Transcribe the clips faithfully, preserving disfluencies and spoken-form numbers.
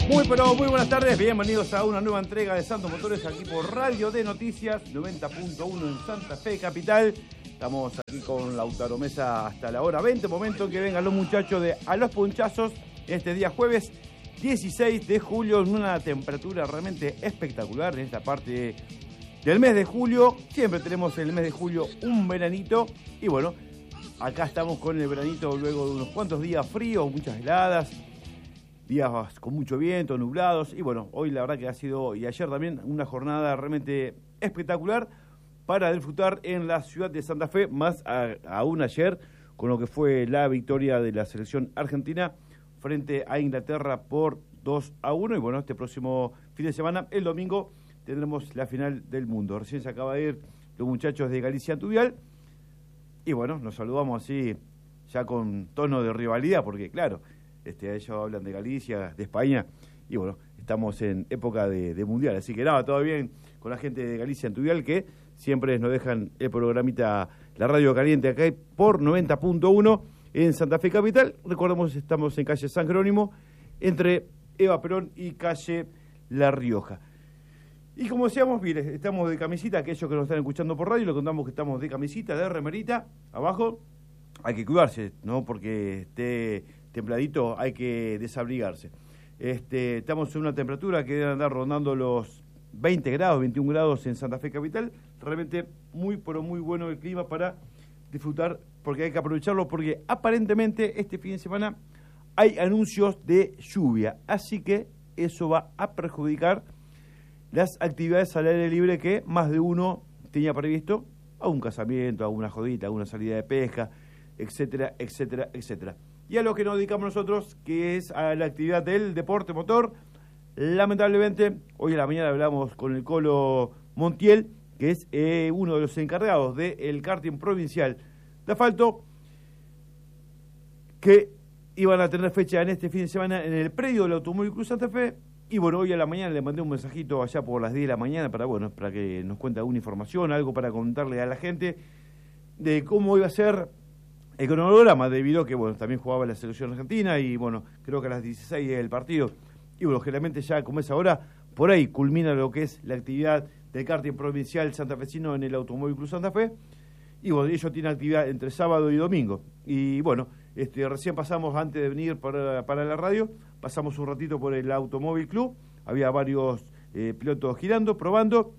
Muy pero muy buenas tardes, bienvenidos a una nueva entrega de Santos Motores aquí por Radio de Noticias noventa punto uno en Santa Fe Capital. Estamos aquí con Lautaro Mesa hasta la hora veinte, momento en que vengan los muchachos de A los Punchazos este día jueves dieciséis de julio en una temperatura realmente espectacular en esta parte del mes de julio. Siempre tenemos en el mes de julio un veranito y bueno, acá estamos con el veranito luego de unos cuantos días fríos, muchas heladas, días con mucho viento, nublados, y bueno, hoy la verdad que ha sido, y ayer también, una jornada realmente espectacular para disfrutar en la ciudad de Santa Fe, más a, aún ayer, con lo que fue la victoria de la selección argentina frente a Inglaterra por dos a uno, y bueno, este próximo fin de semana, el domingo, tendremos la final del mundo. Recién se acaba de ir los muchachos de Galicia Tudial, y bueno, nos saludamos así, ya con tono de rivalidad, porque claro, Este, ellos hablan de Galicia, de España, y bueno, estamos en época de, de mundial, así que nada, todo bien con la gente de Galicia en Tudial, que siempre nos dejan el programita, la radio caliente acá por noventa punto uno en Santa Fe Capital. Recordemos, estamos en calle San Jerónimo, entre Eva Perón y calle La Rioja. Y como decíamos, mire, estamos de camisita, aquellos que nos están escuchando por radio, le contamos que estamos de camisita, de remerita, abajo, hay que cuidarse, ¿no? Porque esté templadito, hay que desabrigarse. Este, estamos en una temperatura que debe andar rondando los veinte grados, veintiún grados en Santa Fe Capital. Realmente muy, pero muy bueno el clima para disfrutar, porque hay que aprovecharlo, porque aparentemente este fin de semana hay anuncios de lluvia, así que eso va a perjudicar las actividades al aire libre que más de uno tenía previsto, a un casamiento, a una jodita, a una salida de pesca, etcétera, etcétera, etcétera. Y a lo que nos dedicamos nosotros, que es a la actividad del deporte motor. Lamentablemente, hoy en la mañana hablamos con el Colo Montiel, que es eh, uno de los encargados del karting provincial de asfalto, que iban a tener fecha en este fin de semana en el predio del Automóvil Club Santa Fe. Y bueno, hoy a la mañana le mandé un mensajito allá por las diez de la mañana para, bueno, para que nos cuente alguna información, algo para contarle a la gente de cómo iba a ser el cronograma, debido a que, bueno, también jugaba la selección argentina y, bueno, creo que a las dieciséis es el partido. Y, bueno, generalmente ya como es ahora, por ahí culmina lo que es la actividad del karting provincial santafesino en el Automóvil Club Santa Fe. Y, bueno, ellos tienen actividad entre sábado y domingo. Y, bueno, este recién pasamos, antes de venir para, para la radio, pasamos un ratito por el Automóvil Club. Había varios eh, pilotos girando, probando.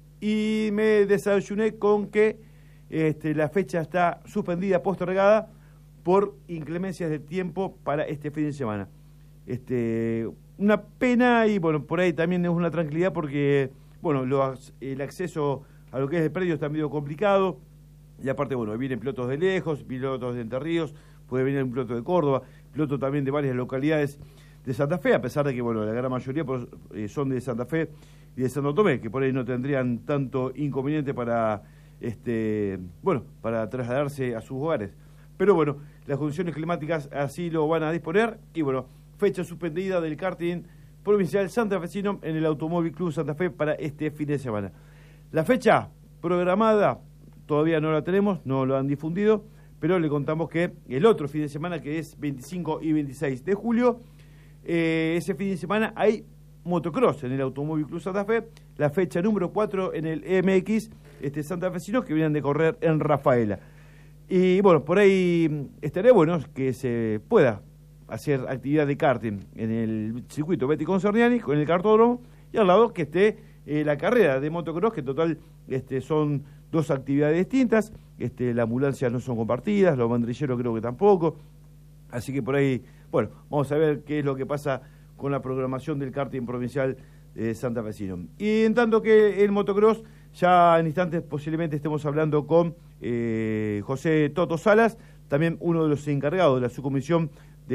Y me desayuné con que Este, la fecha está suspendida, postergada por inclemencias de tiempo para este fin de semana. Este, una pena y bueno, por ahí también es una tranquilidad porque bueno, los, el acceso a lo que es el predio está medio complicado y aparte bueno, vienen pilotos de lejos, pilotos de Entre Ríos, puede venir un piloto de Córdoba, piloto también de varias localidades de Santa Fe, a pesar de que bueno, la gran mayoría pues, eh, son de Santa Fe y de Santo Tomé, que por ahí no tendrían tanto inconveniente para Este, bueno, para trasladarse a sus hogares. Pero bueno, las condiciones climáticas así lo van a disponer. Y bueno, fecha suspendida del karting provincial santafesino en el Automóvil Club Santa Fe para este fin de semana. La fecha programada todavía no la tenemos, no lo han difundido, pero le contamos que el otro fin de semana, que es veinticinco y veintiséis de julio, eh, ese fin de semana hay motocross en el Automóvil Club Santa Fe, la fecha número cuatro en el E M X este santafesinos que vienen de correr en Rafaela. Y bueno, por ahí estaría bueno que se pueda hacer actividad de karting en el circuito Betty Concerniani, con el cartódromo, y al lado que esté eh, la carrera de motocross, que en total este, son dos actividades distintas. Este, las ambulancias no son compartidas, los bandrilleros creo que tampoco. Así que por ahí, bueno, vamos a ver qué es lo que pasa con la programación del karting provincial eh, santafesino. Y en tanto que el motocross, ya en instantes posiblemente estemos hablando con eh, José Toto Salas, también uno de los encargados de la subcomisión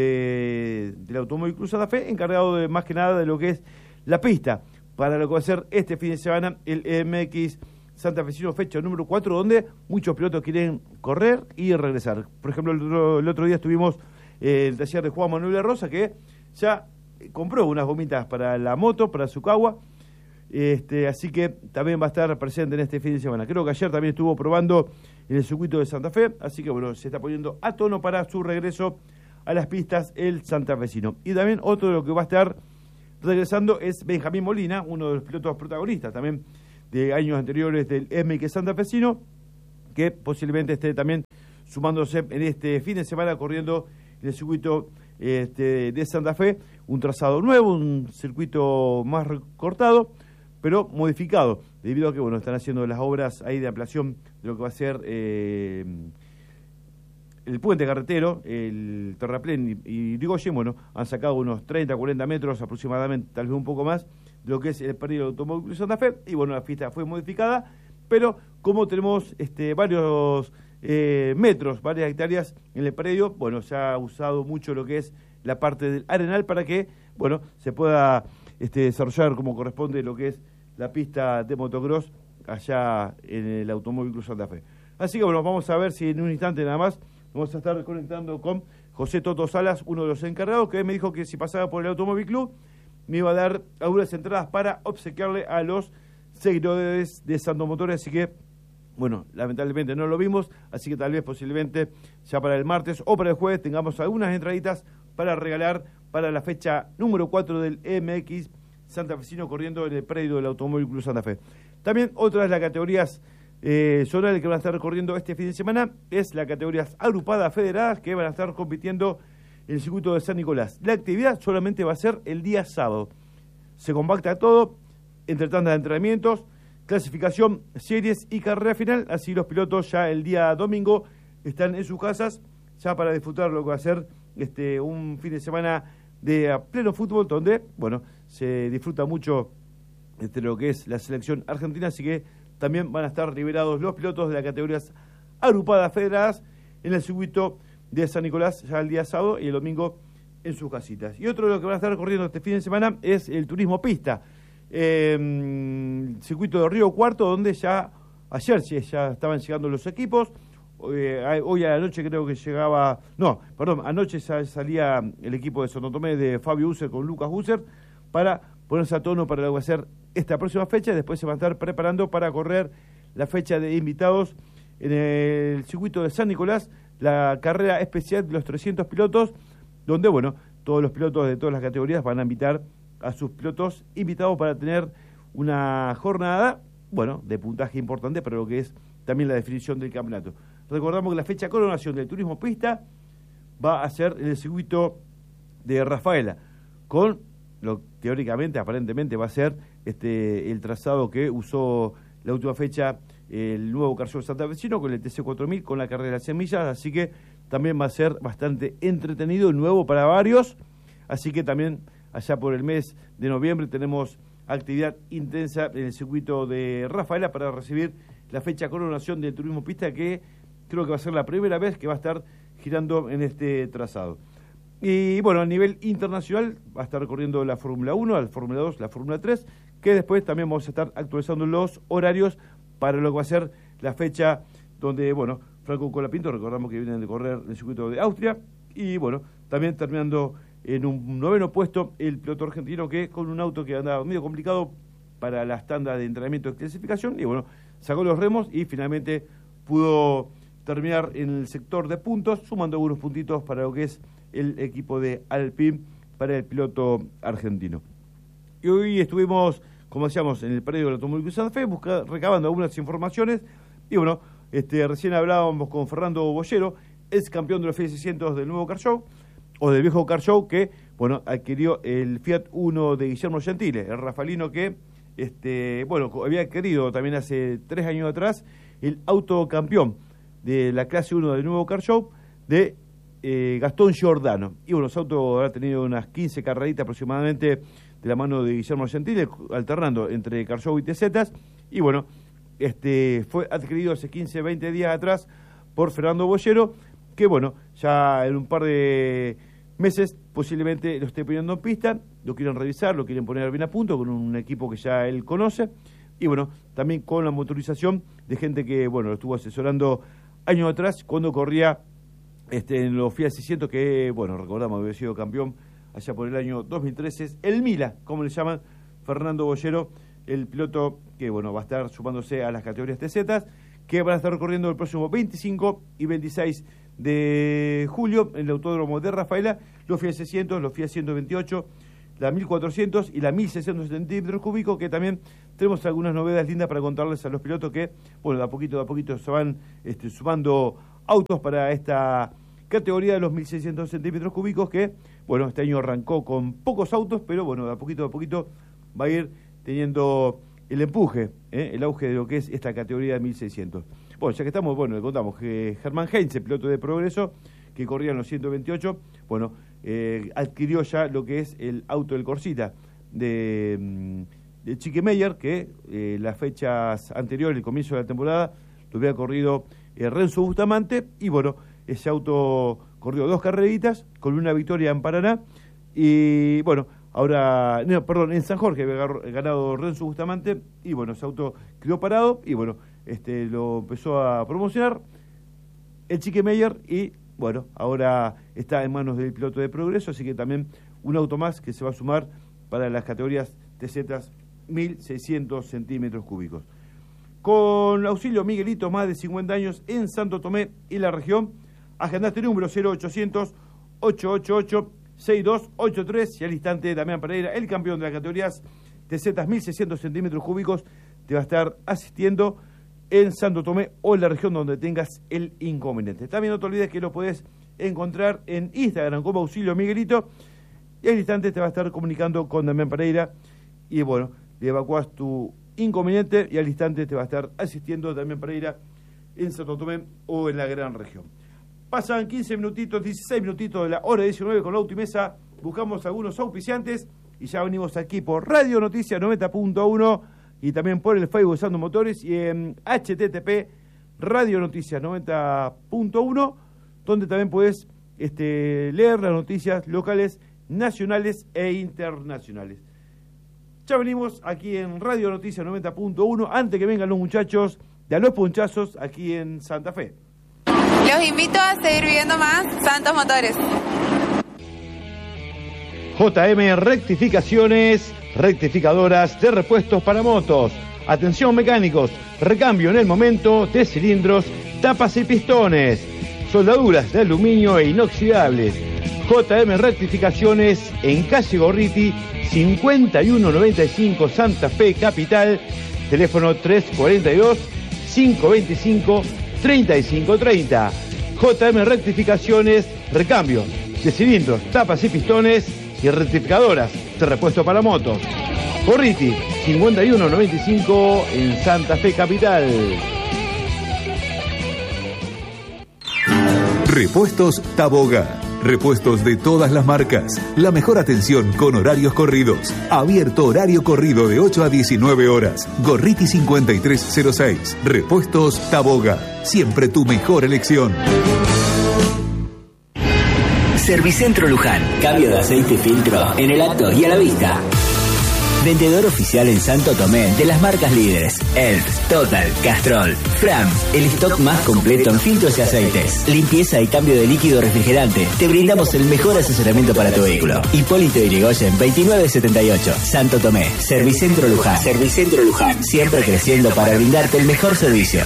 de, del Automóvil Club Santa Fe, encargado de más que nada de lo que es la pista, para lo que va a ser este fin de semana el E M X santafesino fecha número cuatro, donde muchos pilotos quieren correr y regresar. Por ejemplo, el otro, el otro día estuvimos eh, el taller de Juan Manuel de Rosa, que ya compró unas gomitas para la moto, para su cagua, este, así que también va a estar presente en este fin de semana. Creo que ayer también estuvo probando en el circuito de Santa Fe, así que bueno, se está poniendo a tono para su regreso a las pistas el santafesino. Y también otro de lo que va a estar regresando es Benjamín Molina, uno de los pilotos protagonistas también de años anteriores del M X santafesino, que posiblemente esté también sumándose en este fin de semana corriendo en el circuito este, de Santa Fe, un trazado nuevo, un circuito más recortado, pero modificado, debido a que bueno están haciendo las obras ahí de ampliación de lo que va a ser eh, el puente carretero, el terraplén y Irigoyen. Bueno, han sacado unos treinta, cuarenta metros aproximadamente, tal vez un poco más, de lo que es el predio del Automóvil Club Santa Fe, y bueno, la pista fue modificada, pero como tenemos este, varios eh, metros, varias hectáreas en el predio, bueno, se ha usado mucho lo que es la parte del arenal para que, bueno, se pueda este, desarrollar como corresponde lo que es la pista de motocross allá en el Automóvil Club Santa Fe. Así que bueno, vamos a ver si en un instante nada más vamos a estar conectando con José Toto Salas, uno de los encargados, que me dijo que si pasaba por el Automóvil Club me iba a dar algunas entradas para obsequiarle a los seguidores de Santos Motores, así que bueno, lamentablemente no lo vimos, así que tal vez posiblemente ya para el martes o para el jueves tengamos algunas entraditas para regalar para la fecha número cuatro del M X santafesino corriendo en el predio del Automóvil Club Santa Fe. También otra de las categorías eh, zonales que van a estar corriendo este fin de semana es las categorías agrupadas federadas que van a estar compitiendo en el circuito de San Nicolás. La actividad solamente va a ser el día sábado. Se compacta todo entre tandas de entrenamientos, clasificación, series y carrera final. Así los pilotos ya el día domingo están en sus casas ya para disfrutar lo que va a ser este, un fin de semana de pleno fútbol donde, bueno, se disfruta mucho este, lo que es la selección argentina, así que también van a estar liberados los pilotos de las categorías agrupadas federadas en el circuito de San Nicolás ya el día sábado y el domingo en sus casitas. Y otro de lo que van a estar corriendo este fin de semana es el turismo pista, eh, circuito de Río Cuarto, donde ya ayer ya estaban llegando los equipos. Eh, hoy a la noche creo que llegaba, no, perdón, anoche salía el equipo de Santo Tomé de Fabio User con Lucas User para ponerse a tono para lo que va a ser esta próxima fecha, y después se van a estar preparando para correr la fecha de invitados en el circuito de San Nicolás, la carrera especial de los trescientos pilotos, donde, bueno, todos los pilotos de todas las categorías van a invitar a sus pilotos invitados para tener una jornada, bueno, de puntaje importante para lo que es también la definición del campeonato. Recordamos que la fecha de coronación del turismo pista va a ser en el circuito de Rafaela, con lo que teóricamente, aparentemente, va a ser este el trazado que usó la última fecha el nuevo Carshot santafesino con el T C cuatro mil, con la carrera de las semillas, así que también va a ser bastante entretenido y nuevo para varios, así que también allá por el mes de noviembre tenemos actividad intensa en el circuito de Rafaela para recibir la fecha de coronación del turismo pista, que creo que va a ser la primera vez que va a estar girando en este trazado. Y bueno, a nivel internacional va a estar corriendo la Fórmula uno, la Fórmula dos, la Fórmula tres, que después también vamos a estar actualizando los horarios para lo que va a ser la fecha donde, bueno, Franco Colapinto, recordamos que vienen de correr en el circuito de Austria, y bueno, también terminando en un noveno puesto el piloto argentino, que con un auto que andaba medio complicado para las tandas de entrenamiento de clasificación, y bueno, sacó los remos y finalmente pudo terminar en el sector de puntos, sumando algunos puntitos para lo que es el equipo de Alpine para el piloto argentino. Y hoy estuvimos, como decíamos, en el predio del Automóvil Club Santa Fe, busca, recabando algunas informaciones, y bueno, este, recién hablábamos con Fernando Bollero, ex campeón de los Fiat seiscientos del nuevo Car Show, o del viejo Car Show, que, bueno, adquirió el Fiat uno de Guillermo Gentile, el rafalino que, este, bueno, había querido también hace tres años atrás el auto campeón de la clase uno del nuevo Car Show de eh, Gastón Giordano. Y bueno, los autos habrá tenido unas quince carreritas aproximadamente de la mano de Guillermo Gentile, alternando entre Car Show y T Zetas, y bueno, este fue adquirido hace quince, veinte días atrás por Fernando Bollero, que bueno, ya en un par de meses posiblemente lo esté poniendo en pista, lo quieren revisar, lo quieren poner bien a punto con un equipo que ya él conoce, y bueno, también con la motorización de gente que, bueno, lo estuvo asesorando años atrás cuando corría este, en los Fiat seiscientos, que, bueno, recordamos que había sido campeón allá por el año dos mil trece, el Mila, como le llaman, Fernando Bollero, el piloto que, bueno, va a estar sumándose a las categorías T Z, que van a estar corriendo el próximo veinticinco y veintiséis de julio en el Autódromo de Rafaela, los Fiat seiscientos, los Fiat ciento veintiocho, la mil cuatrocientos y la mil seiscientos centímetros cúbicos, que también tenemos algunas novedades lindas para contarles a los pilotos que, bueno, de a poquito, de a poquito se van este, sumando autos para esta categoría de los mil seiscientos centímetros cúbicos, que, bueno, este año arrancó con pocos autos, pero, bueno, de a poquito, de a poquito va a ir teniendo el empuje, ¿eh? el auge de lo que es esta categoría de mil seiscientos. Bueno, ya que estamos, bueno, le contamos que Germán Heinze, piloto de Progreso, que corría en los ciento veintiocho, bueno, eh, adquirió ya lo que es el auto del Corsita de, de Chique Meyer, que eh, las fechas anteriores, el comienzo de la temporada, lo había corrido eh, Renzo Bustamante, y bueno, ese auto corrió dos carreritas, con una victoria en Paraná, y bueno, ahora, no, perdón, en San Jorge había ganado Renzo Bustamante, y bueno, ese auto quedó parado, y bueno, este lo empezó a promocionar el Chique Meyer, y bueno, ahora está en manos del piloto de Progreso, así que también un auto más que se va a sumar para las categorías T Z mil seiscientos centímetros cúbicos. Con auxilio Miguelito, más de cincuenta años en Santo Tomé y la región, agendaste número cero ochocientos, ochocientos ochenta y ocho, sesenta y dos ochenta y tres, y al instante Damián Pereira, el campeón de las categorías T Z mil seiscientos centímetros cúbicos, te va a estar asistiendo en Santo Tomé o en la región donde tengas el inconveniente. También no te olvides que lo puedes encontrar en Instagram como Auxilio Miguelito, y al instante te va a estar comunicando con Damián Pereira, y bueno, le evacuas tu inconveniente y al instante te va a estar asistiendo Damián Pereira en Santo Tomé o en la gran región. Pasan quince minutitos, dieciséis minutitos de la hora diecinueve con la Auto y Mesa, buscamos algunos auspiciantes y ya venimos aquí por Radio Noticias noventa punto uno y también por el Facebook Usando Motores y en H T T P Radio Noticias noventa punto uno, donde también puedes este, leer las noticias locales, nacionales e internacionales. Ya venimos aquí en Radio Noticias noventa punto uno, antes que vengan los muchachos de A Los Ponchazos aquí en Santa Fe. Los invito a seguir viviendo más Santos Motores. J M Rectificaciones, rectificadoras de repuestos para motos. Atención mecánicos, recambio en el momento de cilindros, tapas y pistones, soldaduras de aluminio e inoxidables. J M Rectificaciones en calle Gorriti, cincuenta y uno noventa y cinco Santa Fe Capital, teléfono tres cuarenta y dos, cinco veinticinco, treinta y cinco treinta. J M Rectificaciones, recambio de cilindros, tapas y pistones y rectificadoras de repuesto para motos. Gorriti, cincuenta y uno noventa y cinco en Santa Fe Capital. Repuestos Taboga. Repuestos de todas las marcas. La mejor atención con horarios corridos. Abierto horario corrido de ocho a diecinueve horas. Gorriti cincuenta y tres cero seis. Repuestos Taboga. Siempre tu mejor elección. Servicentro Luján. Cambio de aceite y filtro en el acto y a la vista. Vendedor oficial en Santo Tomé de las marcas líderes Elf, Total, Castrol, Fram. El stock más completo en filtros y aceites. Limpieza y cambio de líquido refrigerante. Te brindamos el mejor asesoramiento para tu vehículo. Hipólito Yrigoyen veintinueve setenta y ocho. Santo Tomé. Servicentro Luján. Servicentro Luján. Siempre creciendo para brindarte el mejor servicio.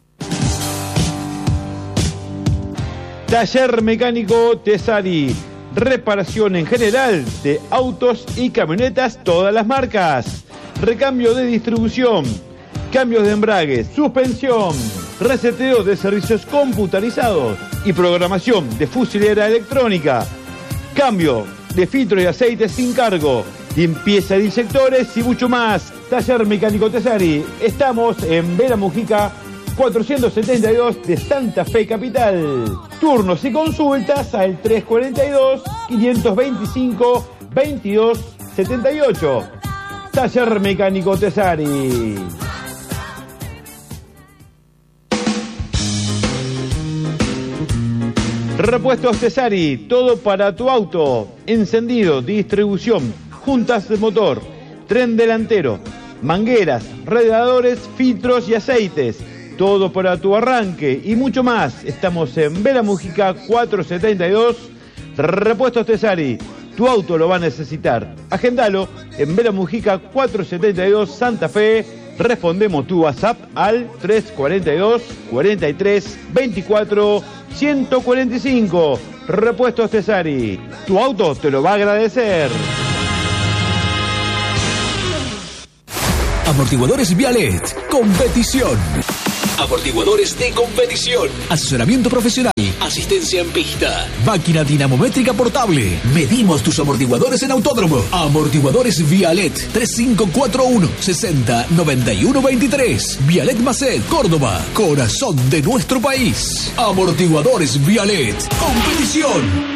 Taller Mecánico Tesari. Reparación en general de autos y camionetas, todas las marcas. Recambio de distribución, cambios de embrague, suspensión, reseteo de servicios computarizados y programación de fusilera electrónica. Cambio de filtro y aceite sin cargo, limpieza de inyectores y mucho más. Taller Mecánico Tesari. Estamos en Vera Mujica cuatrocientos setenta y dos de Santa Fe Capital. Turnos y consultas al tres cuarenta y dos, quinientos veinticinco, veintidós setenta y ocho. Taller Mecánico Tesari. Repuestos Tesari, todo para tu auto. Encendido, distribución, juntas de motor, tren delantero, mangueras, radiadores, filtros y aceites. Todo para tu arranque y mucho más. Estamos en Vera Mujica cuatrocientos setenta y dos. Repuestos Tesari. Tu auto lo va a necesitar. Agendalo en Vera Mujica cuatrocientos setenta y dos Santa Fe. Respondemos tu WhatsApp al tres cuarenta y dos, cuarenta y tres, veinticuatro, ciento cuarenta y cinco. Repuestos Tesari. Tu auto te lo va a agradecer. Amortiguadores Vialet. Competición. Amortiguadores de competición. Asesoramiento profesional. Asistencia en pista. Máquina dinamométrica portable. Medimos tus amortiguadores en autódromo. Amortiguadores Vialet. tres cinco cuatro uno, sesenta, noventa y uno veintitrés. Vialet Macet, Córdoba. Corazón de nuestro país. Amortiguadores Vialet. Competición.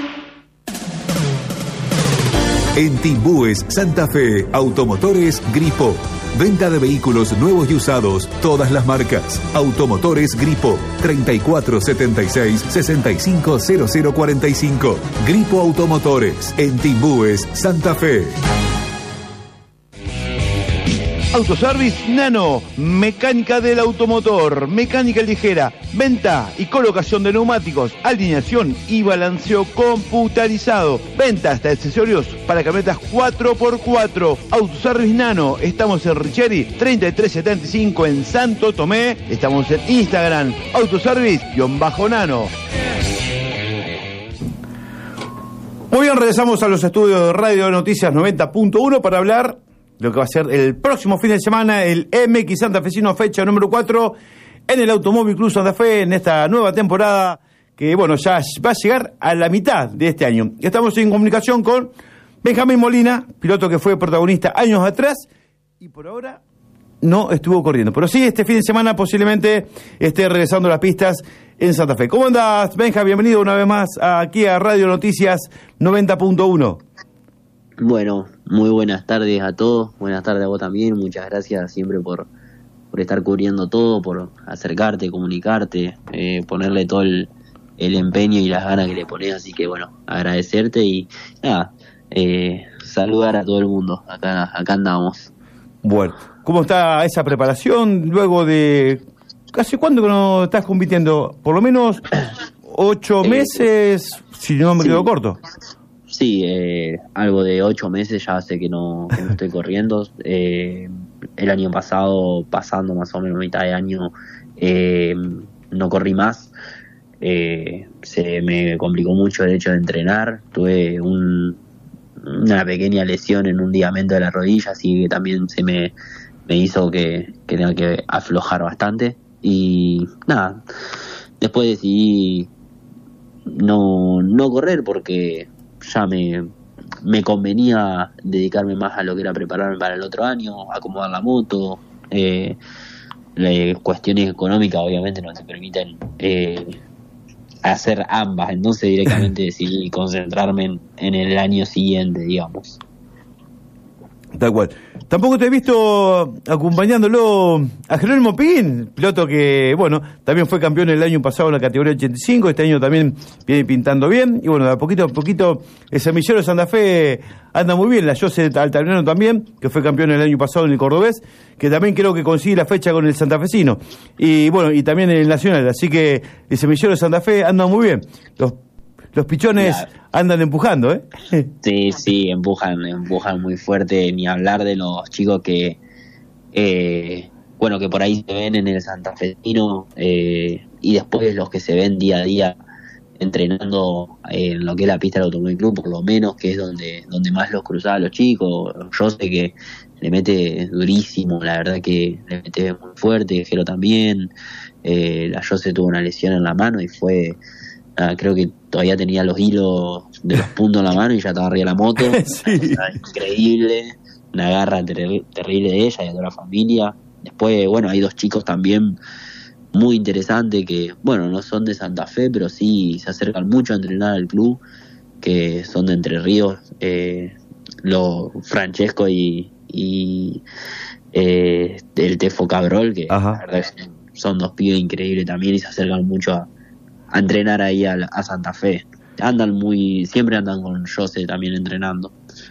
En Timbúes, Santa Fe, Automotores Gripo. Venta de vehículos nuevos y usados, todas las marcas. Automotores Gripo, treinta y cuatro setenta y seis, sesenta y cinco cero cero cuarenta y cinco. Gripo Automotores, en Timbúes, Santa Fe. Autoservice Nano, mecánica del automotor, mecánica ligera, venta y colocación de neumáticos, alineación y balanceo computarizado, venta hasta accesorios para camionetas cuatro por cuatro. Autoservice Nano, estamos en Richeri treinta y tres setenta y cinco en Santo Tomé, estamos en Instagram, autoservice-nano. Muy bien, regresamos a los estudios de Radio Noticias noventa punto uno para hablar lo que va a ser el próximo fin de semana, el M X Santafesino, fecha número cuatro, en el Automóvil Club Santa Fe, en esta nueva temporada, que bueno, ya va a llegar a la mitad de este año. Estamos en comunicación con Benjamín Molina, piloto que fue protagonista años atrás, y por ahora no estuvo corriendo. Pero sí, este fin de semana posiblemente esté regresando a las pistas en Santa Fe. ¿Cómo andas, Benja? Bienvenido una vez más aquí a Radio Noticias noventa punto uno. Bueno, muy buenas tardes a todos, buenas tardes a vos también, muchas gracias siempre por, por estar cubriendo todo, por acercarte, comunicarte, eh, ponerle todo el, el empeño y las ganas que le pones, así que bueno, agradecerte y nada, eh, saludar a todo el mundo, acá, acá andamos. Bueno, ¿cómo está esa preparación luego de casi cuándo que no estás compitiendo? Por lo menos ocho eh, meses, si no me sí. quedo corto. Sí, eh, algo de ocho meses ya sé que no, que no estoy corriendo. Eh, el año pasado, pasando más o menos mitad de año, eh, no corrí más. Eh, se me complicó mucho el hecho de entrenar. Tuve un, una pequeña lesión en un ligamento de la rodilla, así que también se me, me hizo que, que tenga que aflojar bastante. Y nada, después decidí no, no correr porque ya me, me convenía dedicarme más a lo que era prepararme para el otro año, acomodar la moto. Eh, las cuestiones económicas obviamente no te permiten eh, hacer ambas, entonces directamente decidí concentrarme en, en el año siguiente, digamos. Tal cual. Tampoco te he visto acompañándolo a Jerónimo Pin, piloto que, bueno, también fue campeón el año pasado en la categoría ochenta y cinco, este año también viene pintando bien, y bueno, de a poquito a poquito el semillero de Santa Fe anda muy bien, la Jose Altamirano también, que fue campeón el año pasado en el Cordobés, que también creo que consigue la fecha con el santafesino, y bueno, y también en el Nacional, así que el semillero de Santa Fe anda muy bien. Los Los pichones claro. andan empujando, ¿eh? Sí, sí, empujan, empujan muy fuerte, ni hablar de los chicos que, eh, bueno, que por ahí se ven en el santafesino, eh, y después los que se ven día a día entrenando en lo que es la pista del Automóvil Club, por lo menos, que es donde, donde más los cruzaba los chicos. Yo sé que le mete durísimo, la verdad que le mete muy fuerte, Jero también, eh, la Jose tuvo una lesión en la mano y fue... Ah, creo que todavía tenía los hilos de los puntos en la mano y ya estaba arriba de la moto. Sí. O sea, increíble, una garra ter- terrible de ella y de toda la familia. Después, bueno, hay dos chicos también muy interesantes que, bueno, no son de Santa Fe, pero sí se acercan mucho a entrenar al club, que son de Entre Ríos, eh, los Francesco y, y eh, el Tefo Cabrol, que Ajá. la verdad es que son dos pibes increíbles también y se acercan mucho a a entrenar ahí a, a Santa Fe. Andan muy, siempre andan con Jose también entrenando.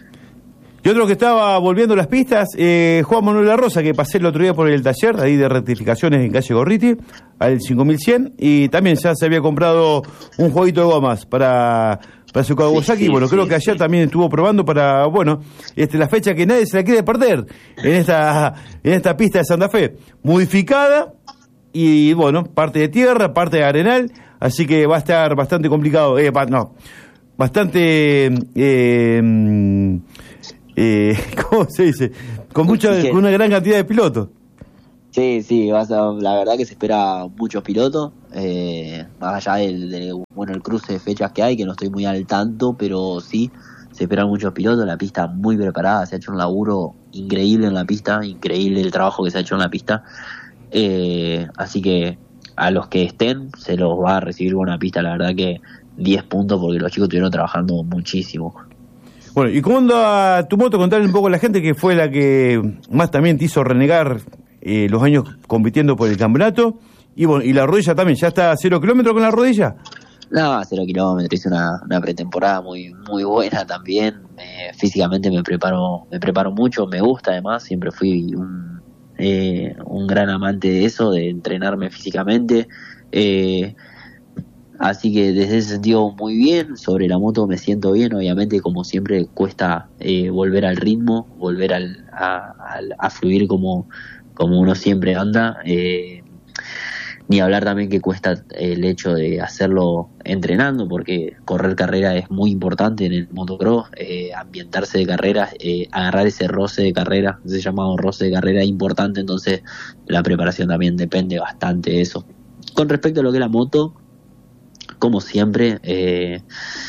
Y otro que estaba volviendo las pistas, eh, Juan Manuel La Rosa, que pasé el otro día por el taller ahí de rectificaciones en calle Gorriti, al cinco mil cien, y también ya se había comprado un jueguito de gomas para, para su Kawasaki, sí, sí, bueno, sí, creo que ayer sí. también estuvo probando para, bueno, este la fecha que nadie se la quiere perder, en esta, en esta pista de Santa Fe, modificada, y bueno, parte de tierra, parte de arenal, así que va a estar bastante complicado, eh, no, bastante eh, eh, ¿cómo se dice? Con mucha, con una gran cantidad de pilotos. Sí, sí, vas a, la verdad que se espera muchos pilotos, eh, más allá del, del bueno el cruce de fechas que hay, que no estoy muy al tanto, pero sí, se esperan muchos pilotos, la pista muy preparada, se ha hecho un laburo increíble en la pista, increíble el trabajo que se ha hecho en la pista, eh, así que a los que estén se los va a recibir con una pista, la verdad que diez puntos porque los chicos estuvieron trabajando muchísimo. Bueno, ¿y cómo anda tu moto? Contarle un poco a la gente que fue la que más también te hizo renegar eh, los años compitiendo por el campeonato. Y bueno, y la rodilla también, ¿ya está a cero kilómetros con la rodilla? No, a cero kilómetros, hice una, una pretemporada muy muy buena también. Eh, físicamente me preparo me preparo mucho, me gusta además, siempre fui un, eh, un gran amante de eso, de entrenarme físicamente. Eh, Así que desde ese sentido muy bien, sobre la moto me siento bien, obviamente como siempre cuesta eh, volver al ritmo, volver al, a, a, a fluir como, como uno siempre anda, eh, ni hablar también que cuesta el hecho de hacerlo entrenando, porque correr carrera es muy importante en el motocross, eh, ambientarse de carrera, eh, agarrar ese roce de carrera, ese llamado roce de carrera es importante, entonces la preparación también depende bastante de eso. Con respecto a lo que es la moto, como siempre, eh,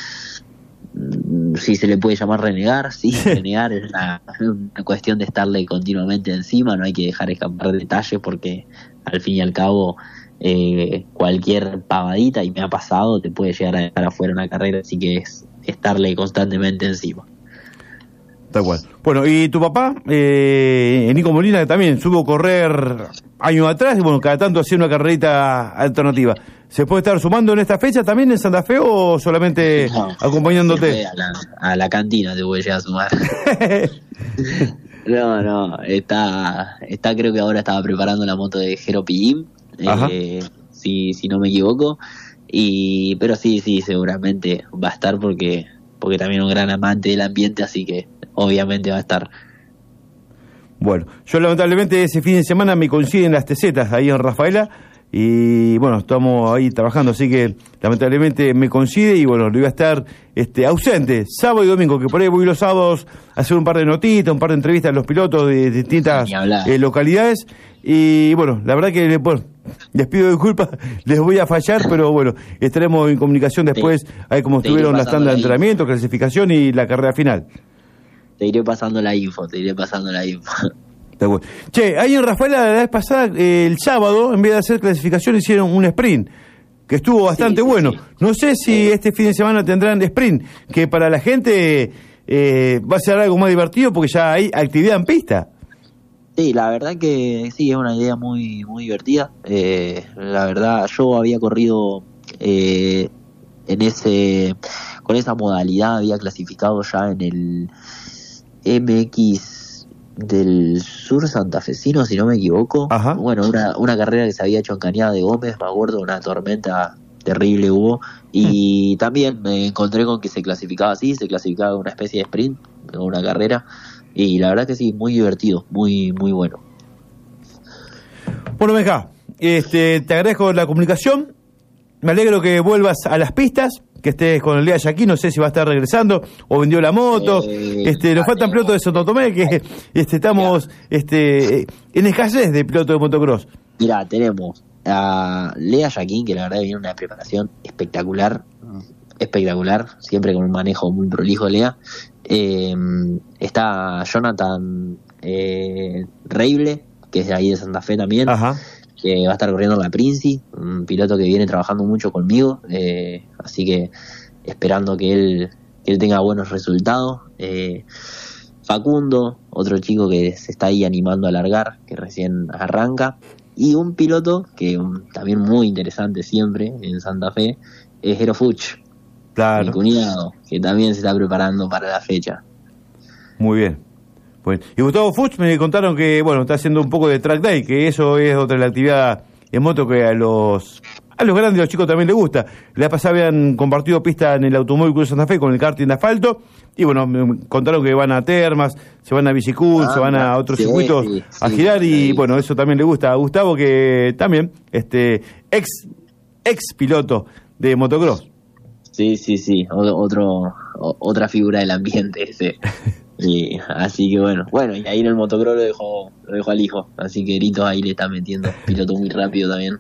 si se le puede llamar renegar, sí, renegar es una, una cuestión de estarle continuamente encima, no hay que dejar escapar detalles porque al fin y al cabo eh, cualquier pavadita, y me ha pasado, te puede llegar a dejar afuera una carrera, así que es estarle constantemente encima. Tal cual. Bueno, y tu papá, eh, Nico Molina, que también supo correr años atrás, y bueno, cada tanto hacía una carrerita alternativa. ¿Se puede estar sumando en esta fecha también en Santa Fe o solamente no, acompañándote? A la, a la cantina te voy a llegar a sumar. no, no, está, está creo que ahora estaba preparando la moto de Jero Pillín, eh, si, si no me equivoco. Y, pero sí, sí, seguramente va a estar porque, porque también es un gran amante del ambiente, así que obviamente va a estar. Bueno, yo lamentablemente ese fin de semana me coinciden las tesetas ahí en Rafaela y bueno, estamos ahí trabajando, así que lamentablemente me coincide y bueno, lo iba a estar este, ausente sábado y domingo, que por ahí voy los sábados a hacer un par de notitas, un par de entrevistas a los pilotos de distintas eh, localidades y bueno, la verdad que bueno, les pido disculpas, les voy a fallar, pero bueno, estaremos en comunicación después, ahí como estuvieron las tandas de entrenamiento, clasificación y la carrera final. Te iré pasando la info, te iré pasando la info. Che, ahí en Rafaela la vez pasada, eh, el sábado, en vez de hacer clasificación, hicieron un sprint, que estuvo bastante sí, sí, bueno. Sí. No sé si sí. este fin de semana tendrán sprint, que para la gente eh, va a ser algo más divertido porque ya hay actividad en pista. Sí, la verdad que sí, es una idea muy muy divertida. Eh, la verdad, yo había corrido eh, en ese con esa modalidad, había clasificado ya en el M X del sur santafesino, si no me equivoco. Ajá. Bueno, una, una carrera que se había hecho en Cañada de Gómez, me acuerdo, una tormenta terrible hubo, y mm. también me encontré con que se clasificaba así, se clasificaba una especie de sprint, una carrera, y la verdad que sí, muy divertido, muy muy bueno. Bueno, Benja, este, te agradezco la comunicación, me alegro que vuelvas a las pistas, que estés con el Lea Yaquín, no sé si va a estar regresando o vendió la moto. Eh, este, nos faltan pilotos de Santo Tomé, que este, estamos este, en escasez de pilotos de motocross. Mirá, tenemos a Lea Yaquín, que la verdad viene una preparación espectacular, espectacular, siempre con un manejo muy prolijo Lea. Eh, está Jonathan eh, Reible, que es de ahí de Santa Fe también. Ajá. Que va a estar corriendo la Princi, un piloto que viene trabajando mucho conmigo, eh, así que esperando que él, que él tenga buenos resultados. Eh, Facundo, otro chico que se está ahí animando a largar, que recién arranca, y un piloto que um, también muy interesante siempre en Santa Fe, es Jero Fuch, claro. Mi cuñado, que también se está preparando para la fecha. Muy bien. Bueno, y Gustavo Fuchs me contaron que, bueno, está haciendo un poco de track day, que eso es otra de la actividad en moto que a los a los grandes, a los chicos también les gusta. La pasada habían compartido pista en el Automóvil Club Santa Fe con el karting de asfalto, y bueno, me contaron que van a Termas, se van a Bicicul, ah, se van a otros sí, circuitos sí, a girar, sí, y sí. Bueno, eso también le gusta a Gustavo, que también, este, ex, ex piloto de motocross. Sí, sí, sí, otro, otra figura del ambiente ese. Y, así que bueno, bueno, y ahí en el motocross lo dejó, lo dejó al hijo, así que Grito ahí le está metiendo, piloto muy rápido también.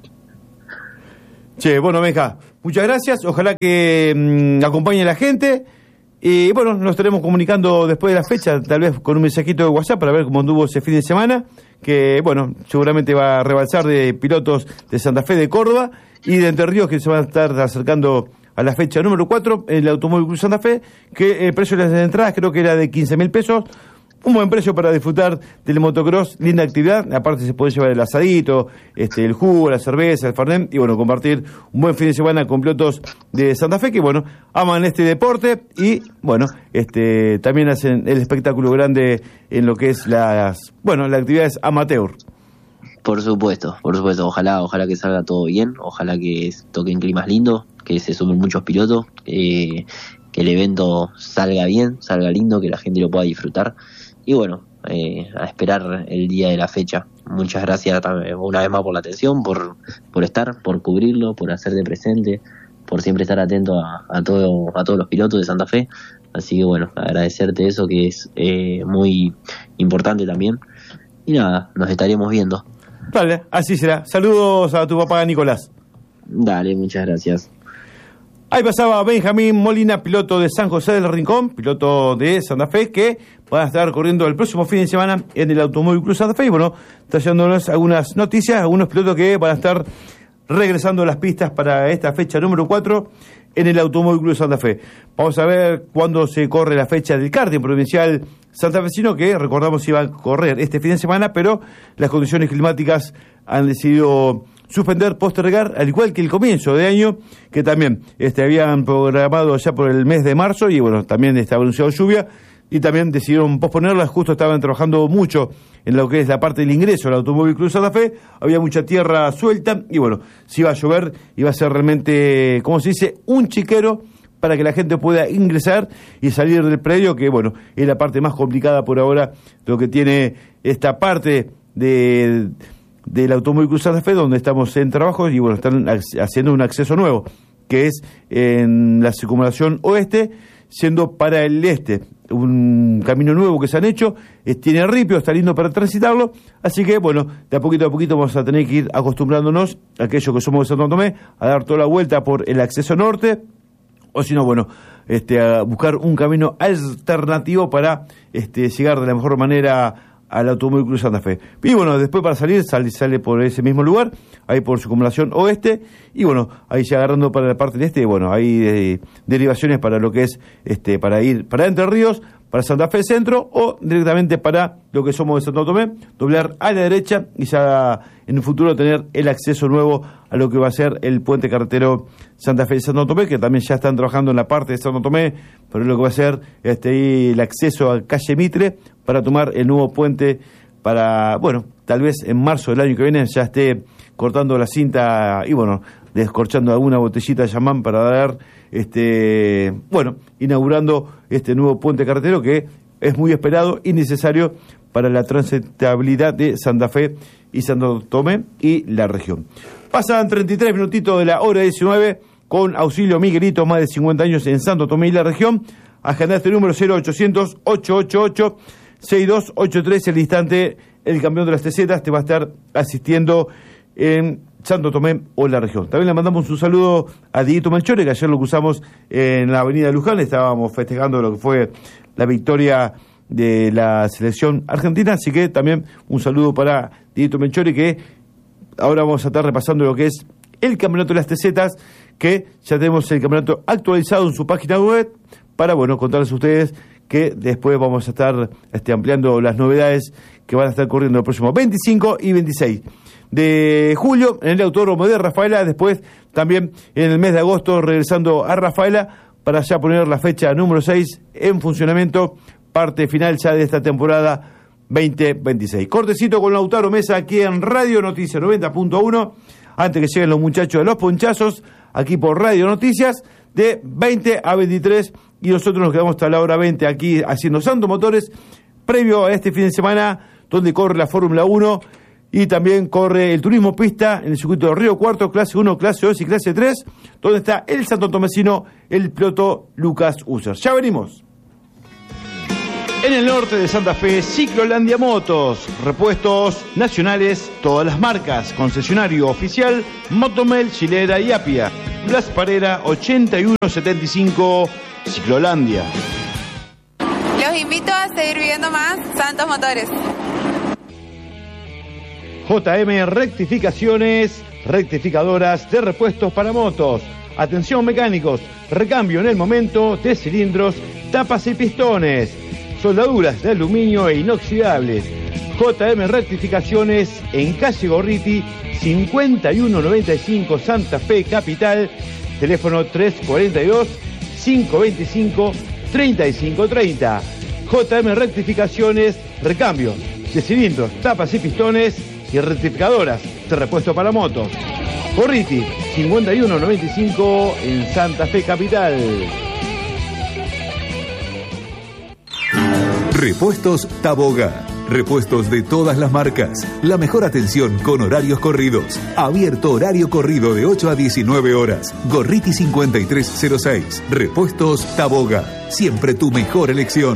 Che, bueno, Benja, muchas gracias, ojalá que mmm, acompañe a la gente, y bueno, nos estaremos comunicando después de la fecha, tal vez con un mensajito de WhatsApp para ver cómo anduvo ese fin de semana, que bueno, seguramente va a rebalsar de pilotos de Santa Fe, de Córdoba, y de Entre Ríos, que se van a estar acercando a la fecha número cuatro, el Automóvil Club Santa Fe, que el precio de las entradas creo que era de quince mil pesos, un buen precio para disfrutar del motocross, linda actividad, aparte se puede llevar el asadito, este, el jugo, la cerveza, el fernet, y bueno, compartir un buen fin de semana con pilotos de Santa Fe, que bueno, aman este deporte, y bueno, este, también hacen el espectáculo grande en lo que es las, bueno, las actividades amateur. Por supuesto, por supuesto, ojalá, ojalá que salga todo bien, ojalá que toquen climas lindos, que se sumen muchos pilotos, eh, que el evento salga bien, salga lindo, que la gente lo pueda disfrutar, y bueno, eh, a esperar el día de la fecha. Muchas gracias también, una vez más por la atención, por, por estar, por cubrirlo, por hacerte presente, por siempre estar atento a, a, todo, a todos los pilotos de Santa Fe, así que bueno, agradecerte eso que es eh, muy importante también, y nada, nos estaremos viendo. Dale, así será. Saludos a tu papá Nicolás. Dale, muchas gracias. Ahí pasaba Benjamín Molina, piloto de San José del Rincón, piloto de Santa Fe, que va a estar corriendo el próximo fin de semana en el Automóvil Club Santa Fe. Y bueno, trayéndonos algunas noticias, algunos pilotos que van a estar regresando a las pistas para esta fecha número cuatro en el Automóvil Club Santa Fe. Vamos a ver cuándo se corre la fecha del karting provincial santafesino, que recordamos iba a correr este fin de semana, pero las condiciones climáticas han decidido suspender, postergar, al igual que el comienzo de año, que también este, habían programado ya por el mes de marzo, y bueno, también estaba anunciado lluvia, y también decidieron posponerlas, justo estaban trabajando mucho en lo que es la parte del ingreso al Automóvil Club Santa Fe, había mucha tierra suelta, y bueno, si iba a llover, iba a ser realmente, como se dice, un chiquero para que la gente pueda ingresar y salir del predio, que bueno, es la parte más complicada por ahora, lo que tiene esta parte de... del Automóvil Club Santa Fe, donde estamos en trabajo, y bueno, están haciendo un acceso nuevo, que es en la circunvalación oeste, siendo para el este, un camino nuevo que se han hecho, es, tiene ripio, está lindo para transitarlo, así que bueno, de a poquito a poquito vamos a tener que ir acostumbrándonos, a aquellos que somos de Santo Tomé, a dar toda la vuelta por el acceso norte, o si no, bueno, este, a buscar un camino alternativo para este, llegar de la mejor manera al Automóvil Club Santa Fe. Y bueno, después para salir, sale, sale por ese mismo lugar, ahí por circunvalación oeste, y bueno, ahí ya agarrando para la parte del este, bueno, hay eh, derivaciones para lo que es, este, para ir para Entre Ríos, para Santa Fe Centro, o directamente para lo que somos de Santo Tomé, doblar a la derecha, y ya en el futuro tener el acceso nuevo a lo que va a ser el puente carretero Santa Fe y Santo Tomé, que también ya están trabajando en la parte de Santo Tomé, pero lo que va a ser este, el acceso a calle Mitre, para tomar el nuevo puente para, bueno, tal vez en marzo del año que viene ya esté cortando la cinta y bueno, descorchando alguna botellita de chamán para dar, este, bueno, inaugurando este nuevo puente carretero que es muy esperado y necesario para la transitabilidad de Santa Fe y Santo Tomé y la región. Pasan treinta y tres minutitos de la hora diecinueve con auxilio Miguelito, más de cincuenta años en Santo Tomé y la región. Agenda este número cero ochocientos, ochocientos ochenta y ocho, sesenta y dos ochenta y tres. El instante, el campeón de las T Z te va a estar asistiendo en Santo Tomé o la región. También le mandamos un saludo a Dieguito Melchore, que ayer lo cruzamos en la avenida Luján. Estábamos festejando lo que fue la victoria de la selección argentina, así que también un saludo para Dieguito Melchore, que ahora vamos a estar repasando lo que es el campeonato de las T Z, que ya tenemos el campeonato actualizado en su página web, para, bueno, contarles a ustedes que después vamos a estar este, ampliando las novedades que van a estar corriendo el próximo veinticinco y veintiséis de julio en el Autódromo de Rafaela, después también en el mes de agosto regresando a Rafaela para ya poner la fecha número seis en funcionamiento, parte final ya de esta temporada veinte veintiséis. Cortecito con Lautaro Mesa aquí en Radio Noticias noventa punto uno, antes que lleguen los muchachos de los ponchazos, aquí por Radio Noticias, de veinte a veintitrés, y nosotros nos quedamos hasta la hora veinte aquí haciendo Santo Motores, previo a este fin de semana, donde corre la Fórmula uno, y también corre el turismo pista en el circuito de Río Cuarto, clase uno, clase dos y clase tres, donde está el santotomecino, el piloto Lucas User. Ya venimos. En el norte de Santa Fe, Ciclolandia Motos, repuestos nacionales, todas las marcas, concesionario oficial, Motomel, Chilera y Apia. Blas Parera ochenta y uno setenta y cinco, Ciclolandia. Los invito a seguir viviendo más Santos Motores. J M Rectificaciones, rectificadoras de repuestos para motos. Atención mecánicos, recambio en el momento de cilindros, tapas y pistones. Soldaduras de aluminio e inoxidables. J M Rectificaciones en calle Gorriti, cincuenta y uno noventa y cinco, Santa Fe Capital. Teléfono tres cuarenta y dos, cinco veinticinco, treinta y cinco treinta. J M Rectificaciones, recambio de cilindros, tapas y pistones y rectificadoras de repuesto para motos. Gorriti, cincuenta y uno noventa y cinco en Santa Fe Capital. Repuestos Taboga. Repuestos de todas las marcas. La mejor atención con horarios corridos. Abierto horario corrido de ocho a diecinueve horas. Gorriti cincuenta y tres cero seis. Repuestos Taboga. Siempre tu mejor elección.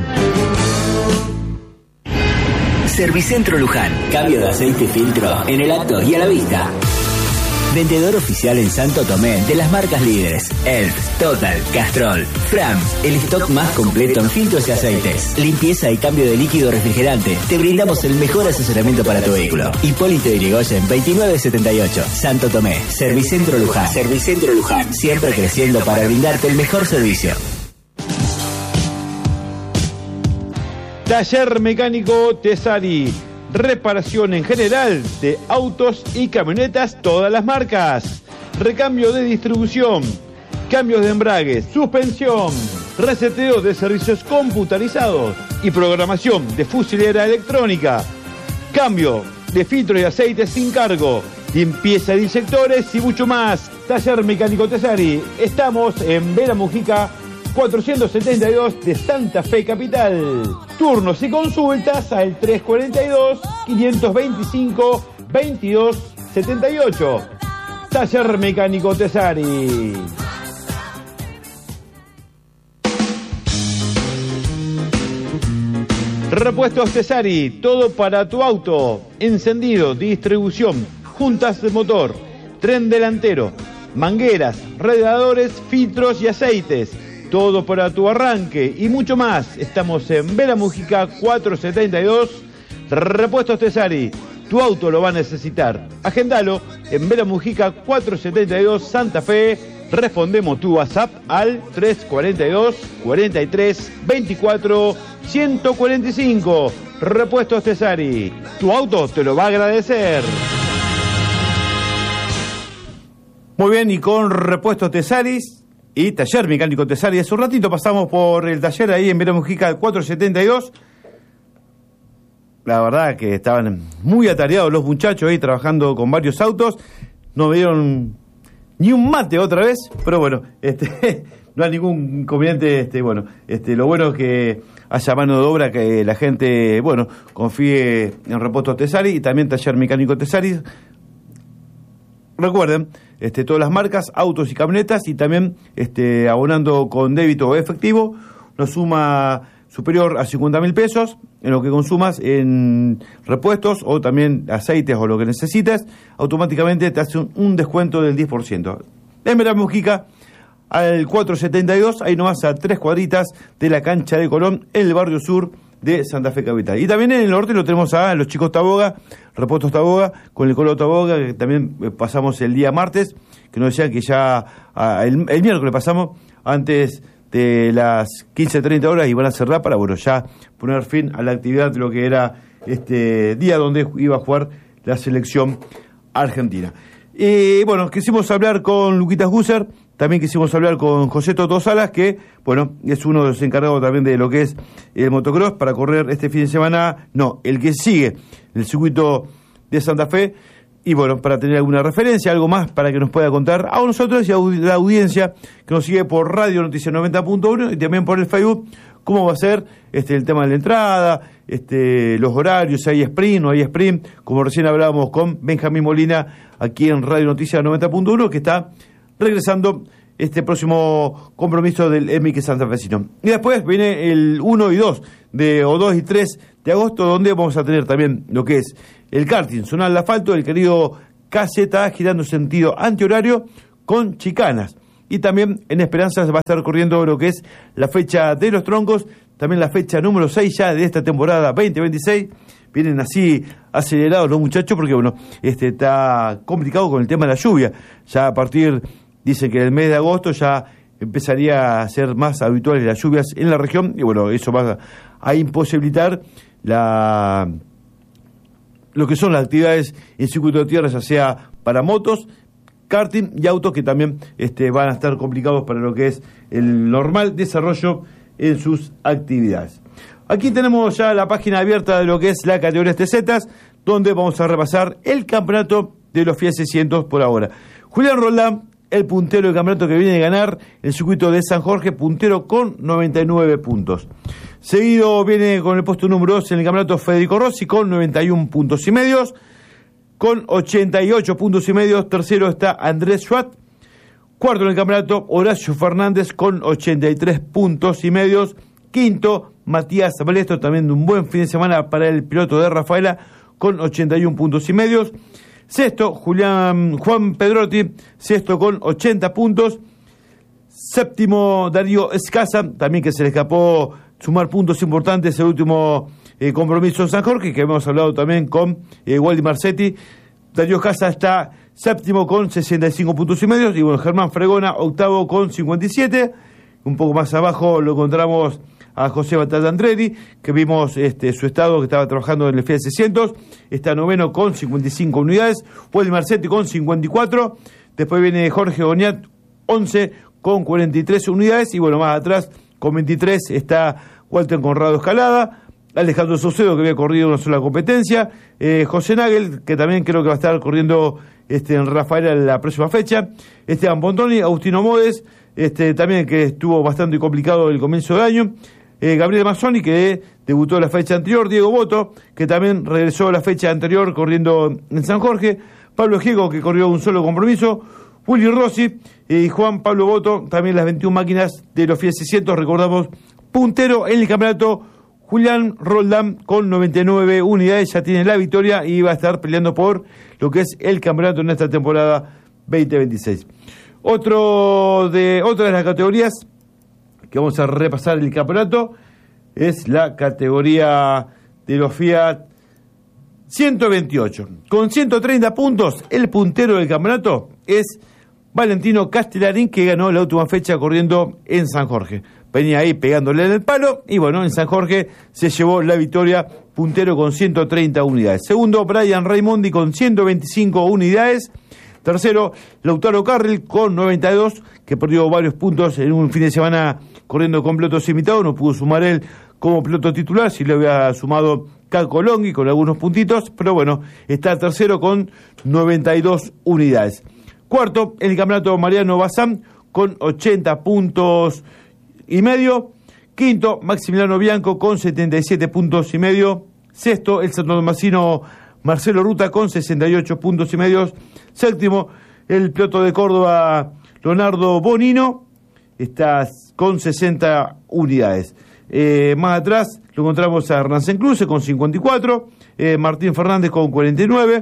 Servicentro Luján. Cambio de aceite y filtro en el acto y a la vista. Vendedor oficial en Santo Tomé de las marcas líderes Elf, Total, Castrol, Fram. El stock más completo en filtros y aceites. Limpieza y cambio de líquido refrigerante. Te brindamos el mejor asesoramiento para tu vehículo. Hipólito Yrigoyen veintinueve setenta y ocho. Santo Tomé. Servicentro Luján. Servicentro Luján. Siempre creciendo para brindarte el mejor servicio. Taller Mecánico Tesari. Reparación en general de autos y camionetas, todas las marcas. Recambio de distribución, cambios de embrague, suspensión, reseteo de servicios computarizados y programación de fusilera electrónica. Cambio de filtro y aceite sin cargo, limpieza de inyectores y mucho más. Taller Mecánico Tesari. Estamos en Vera Mujica cuatrocientos setenta y dos de Santa Fe Capital. Turnos y consultas al tres cuarenta y dos, quinientos veinticinco, veintidós setenta y ocho. Taller Mecánico Tesari. Repuestos Tesari, todo para tu auto. Encendido, distribución, juntas de motor, tren delantero, mangueras, radiadores, filtros y aceites. Todo para tu arranque y mucho más. Estamos en Vera Mujica cuatrocientos setenta y dos. Repuestos Tesari. Tu auto lo va a necesitar. Agendalo en Vera Mujica cuatrocientos setenta y dos Santa Fe. Respondemos tu WhatsApp al tres cuarenta y dos, cuarenta y tres, veinticuatro, ciento cuarenta y cinco. Repuestos Tesari. Tu auto te lo va a agradecer. Muy bien, y con Repuestos Tesaris y Taller Mecánico Tesari. Hace un ratito pasamos por el taller ahí en Vera Mujica cuatrocientos setenta y dos. La verdad que estaban muy atareados los muchachos ahí trabajando con varios autos. No me dieron ni un mate otra vez, pero bueno, este, no hay ningún inconveniente. Este, bueno, este, lo bueno es que haya mano de obra, que la gente, bueno, confíe en Repuestos Tesari y también Taller Mecánico Tesari. Recuerden, este, todas las marcas, autos y camionetas, y también este, abonando con débito o efectivo, una suma superior a cincuenta mil pesos en lo que consumas en repuestos o también aceites o lo que necesitas, automáticamente te hace un, un descuento del diez por ciento. En Vera Mujica, al cuatrocientos setenta y dos, ahí nomás a tres cuadritas de la cancha de Colón, en el barrio sur de Santa Fe Capital. Y también en el norte lo tenemos a los chicos Taboga, Repuestos Taboga, con el Colo Taboga, que también pasamos el día martes, que nos decían que ya a, el, el miércoles pasamos antes de las quince treinta horas y van a cerrar para, bueno, ya poner fin a la actividad de lo que era este día donde iba a jugar la selección argentina. Y bueno, quisimos hablar con Luquitas Gusser, también quisimos hablar con José Toto Salas, que, bueno, es uno de los encargados también de lo que es el motocross para correr este fin de semana, no, el que sigue, el circuito de Santa Fe. Y bueno, para tener alguna referencia, algo más para que nos pueda contar a nosotros y a la audiencia que nos sigue por Radio Noticias noventa punto uno y también por el Facebook, cómo va a ser este el tema de la entrada, este los horarios, si hay sprint o no hay sprint, como recién hablábamos con Benjamín Molina aquí en Radio Noticias noventa punto uno, que está regresando este próximo compromiso del M Q santafesino. Y después viene el uno y dos de, o dos y tres de agosto, donde vamos a tener también lo que es el karting, zonal de asfalto, el querido K Z A girando sentido antihorario con chicanas. Y también en Esperanza va a estar corriendo lo que es la fecha de los troncos, también la fecha número seis ya de esta temporada veinte veintiséis. Vienen así acelerados los muchachos porque, bueno, este está complicado con el tema de la lluvia. Ya a partir, dicen que en el mes de agosto ya empezaría a ser más habituales las lluvias en la región y, bueno, eso va a, a imposibilitar la lo que son las actividades en circuito de tierra, ya sea para motos, karting y autos, que también este, van a estar complicados para lo que es el normal desarrollo en sus actividades. Aquí tenemos ya la página abierta de lo que es la categoría T Z, donde vamos a repasar el campeonato de los Fiat seiscientos por ahora. Julián Roldán, el puntero del campeonato que viene de ganar el circuito de San Jorge, puntero con noventa y nueve puntos. Seguido viene con el puesto número dos en el campeonato Federico Rossi con noventa y uno puntos y medios. Con ochenta y ocho puntos y medios, tercero está Andrés Schwartz. Cuarto en el campeonato, Horacio Fernández con ochenta y tres puntos y medios. Quinto, Matías Balestro, también de un buen fin de semana para el piloto de Rafaela, con ochenta y uno puntos y medios. Sexto, Julián Juan Pedrotti, sexto con ochenta puntos. Séptimo, Darío Escasa, también que se le escapó sumar puntos importantes el último eh, compromiso en San Jorge, que hemos hablado también con eh, Waldi Marcetti. Darío Escasa está séptimo con sesenta y cinco puntos y medios. Y bueno, Germán Fregona, octavo con cincuenta y siete. Un poco más abajo lo encontramos a José Batalla Andredi, que vimos este, su estado, que estaba trabajando en el Fiat seiscientos, está noveno con cincuenta y cinco unidades, Waldi Marcetti con cincuenta y cuatro, después viene Jorge Oñat, once con cuarenta y tres unidades, y bueno, más atrás, con veintitrés, está Walter Conrado Escalada, Alejandro Saucedo, que había corrido una sola competencia, eh, José Nagel, que también creo que va a estar corriendo este, en Rafaela en la próxima fecha, Esteban Pontoni, Agustino Modes, este, también que estuvo bastante complicado el comienzo del año, Eh, Gabriel Mazzoni, que debutó la fecha anterior, Diego Boto, que también regresó la fecha anterior corriendo en San Jorge, Pablo Giego, que corrió un solo compromiso, Willy Rossi y Juan Pablo Boto, también las veintiuna máquinas de los Fiat seiscientos, recordamos, puntero en el campeonato, Julián Roldán con noventa y nueve unidades, ya tiene la victoria y va a estar peleando por lo que es el campeonato en esta temporada veinte veintiséis. Otro de, otra de las categorías que vamos a repasar el campeonato es la categoría de los Fiat ciento veintiocho. Con ciento treinta puntos, el puntero del campeonato es Valentino Castellarín, que ganó la última fecha corriendo en San Jorge. Venía ahí pegándole en el palo y bueno, en San Jorge se llevó la victoria, puntero con ciento treinta unidades. Segundo, Brian Raimondi con ciento veinticinco unidades. Tercero, Lautaro Carril con noventa y dos, que perdió varios puntos en un fin de semana corriendo con pilotos imitados. No pudo sumar él como piloto titular, si le había sumado Caco Longhi con algunos puntitos, pero bueno, está tercero con noventa y dos unidades. Cuarto, en el campeonato, Mariano Bazán con ochenta puntos y medio. Quinto, Maximiliano Bianco con setenta y siete puntos y medio. Sexto, el santotomasino Marcelo Ruta con sesenta y ocho puntos y medios. Séptimo, el piloto de Córdoba Leonardo Bonino, está con sesenta unidades. Eh, más atrás lo encontramos a Hernán Sencluce con cincuenta y cuatro, eh, Martín Fernández con cuarenta y nueve,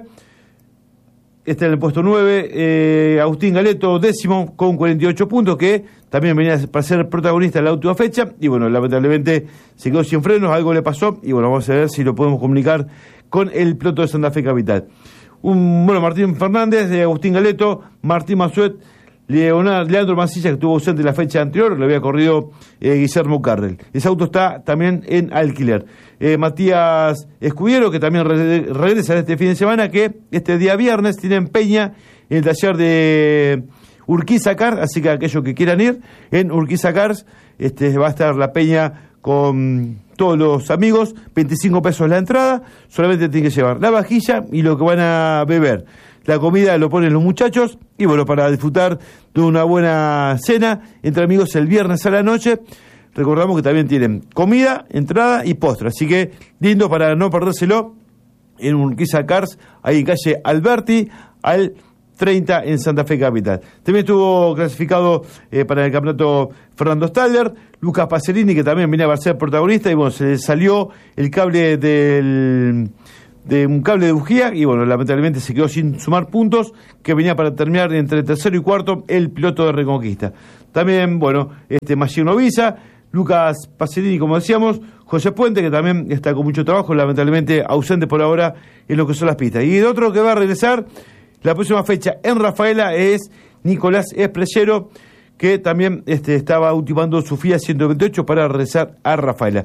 está en el puesto nueve, eh, Agustín Galeto décimo con cuarenta y ocho puntos, que también venía para ser protagonista en la última fecha, y bueno, lamentablemente se quedó sin frenos, algo le pasó, y bueno, vamos a ver si lo podemos comunicar con el piloto de Santa Fe Capital. Un, bueno, Martín Fernández, de Agustín Galeto, Martín Masuet, Leonardo, Leandro Mancilla, que estuvo ausente en la fecha anterior, lo había corrido eh, Guillermo Carrel. Ese auto está también en alquiler. Eh, Matías Escudero, que también re regresa este fin de semana, que este día viernes tiene en Peña en el taller de Urquiza Cars, así que aquellos que quieran ir en Urquiza Cars, este, va a estar la Peña con todos los amigos, veinticinco pesos la entrada, solamente tienen que llevar la vajilla y lo que van a beber. La comida lo ponen los muchachos y bueno, para disfrutar de una buena cena entre amigos el viernes a la noche. Recordamos que también tienen comida, entrada y postre, así que lindo para no perdérselo en Urquiza Cars, ahí en calle Alberti, al treinta en Santa Fe Capital. También estuvo clasificado eh, para el campeonato Fernando Staller, Lucas Pacerini, que también venía a ser protagonista, y bueno, se le salió el cable del... de un cable de bujía, y bueno, lamentablemente se quedó sin sumar puntos, que venía para terminar entre tercero y cuarto el piloto de Reconquista. También, bueno, este Machino Visa, Lucas Pacerini, como decíamos, José Puente, que también está con mucho trabajo, lamentablemente ausente por ahora en lo que son las pistas. Y el otro que va a regresar la próxima fecha en Rafaela es Nicolás Esprellero, que también este, estaba ultimando su F I A ciento veintiocho para regresar a Rafaela.